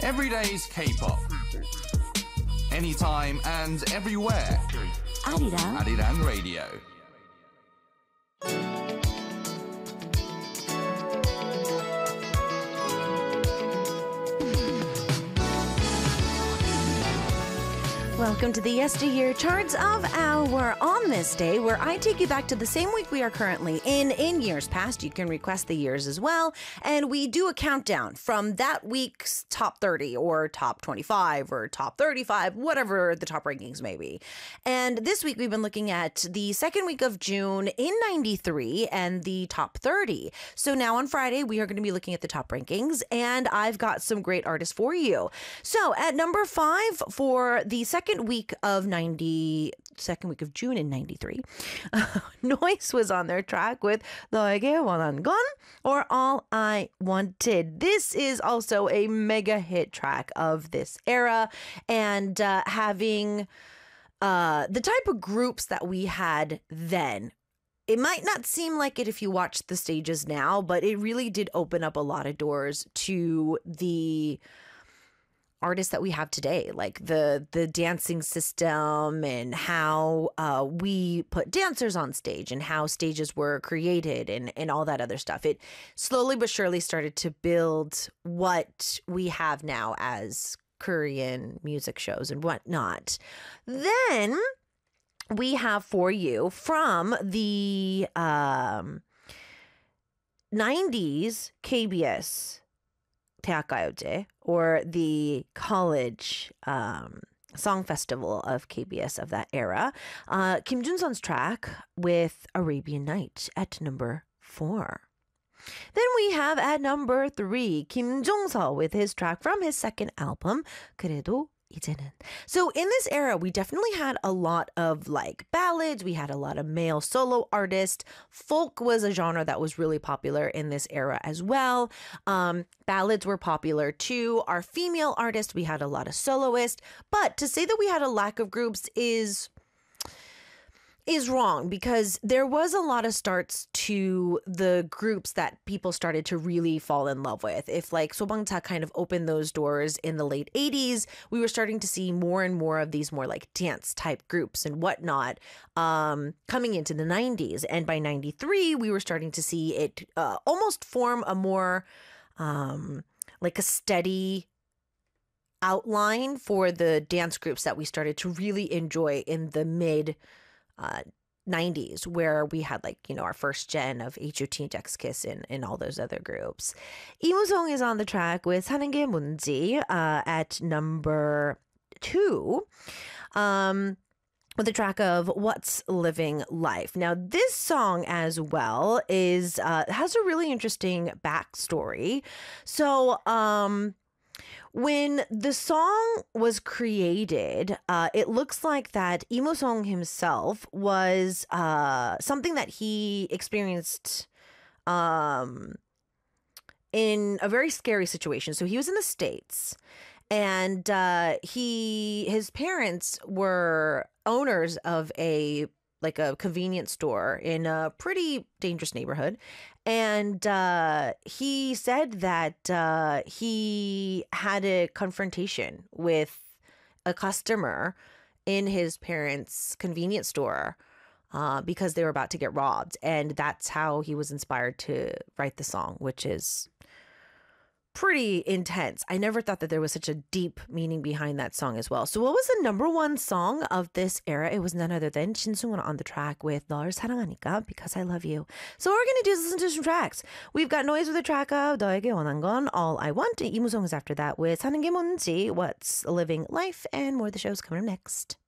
Every day's K-pop. Anytime and everywhere. Arirang Radio. Welcome to the Yesteryear Charts of Our On This Day, where I take you back to the same week we are currently in years past. You can request the years as well. And we do a countdown from that week's top 30 or top 25 or top 35, whatever the top rankings may be. And this week we've been looking at the second week of June in 93 and the top 30. So now on Friday, we are going to be looking at the top rankings, and I've got some great artists for you. So at number 5 for the second week of June in 93, Noise was on their track with 너에게 원한 건, or All I Wanted. This is also a mega hit track of this era, and having the type of groups that we had then. It might not seem like it if you watch the stages now, but it really did open up a lot of doors to the artists that we have today, like the dancing system and how we put dancers on stage and how stages were created and all that other stuff. It slowly but surely started to build what we have now as Korean music shows and whatnot. Then we have for you from the 90s KBS 대학가요제, or the college song festival of KBS of that era, Kim Junseon's track with Arabian Night at number 4. Then we have at number 3, Kim Jong-seo with his track from his second album, 그래도 이제는. So in this era, we definitely had a lot of like ballads. We had a lot of male solo artists. Folk was a genre that was really popular in this era as well. Ballads were popular too. Our female artists, we had a lot of soloists. But to say that we had a lack of groups is wrong, because there was a lot of starts to the groups that people started to really fall in love with. If like Sobangta kind of opened those doors in the late 80s, we were starting to see more and more of these more like dance type groups and whatnot coming into the 90s. And by 93, we were starting to see it almost form a more like a steady outline for the dance groups that we started to really enjoy in the mid 90s, where we had like, you know, our first gen of H.O.T. and Jax Kiss and all those other groups. Lee Moo-sung is on the track with 사는 게 뭔지 at number 2. With the track of What's Living Life. Now, this song as well is has a really interesting backstory. So, when the song was created, it looks like that Lee Moo-sung himself was something that he experienced in a very scary situation. So he was in the States, and his parents were owners of a convenience store in a pretty dangerous neighborhood. And he said that he had a confrontation with a customer in his parents' convenience store because they were about to get robbed. And that's how he was inspired to write the song, which is pretty intense. I never thought that there was such a deep meaning behind that song as well. So what was the number 1 song of this era? It was none other than Shin Seung-won on the track with 널 사랑하니까, Because I Love You. So what we're going to do is listen to some tracks. We've got Noise with the track of 너에게 원한 건, All I Want. Lee Moo-sung is after that with 사는 게 뭔지, What's Living Life, and more of the show's coming up next.